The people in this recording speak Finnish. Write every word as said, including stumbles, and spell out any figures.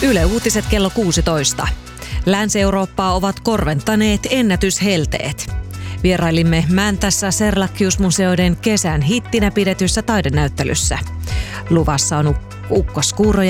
Yle Uutiset kello kuusitoista. Länsi-Eurooppaa ovat korventaneet ennätyshelteet. Vierailimme Mäntässä Serlachius-museoiden kesän hittinä pidetyssä taidenäyttelyssä. Luvassa on ukkoskuuroja